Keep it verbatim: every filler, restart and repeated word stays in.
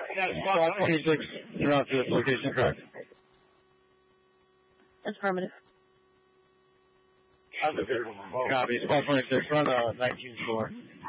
Spot twenty-six, you're on to this location, correct? Affirmative. Copy, Spot twenty-six, run uh, nineteen four.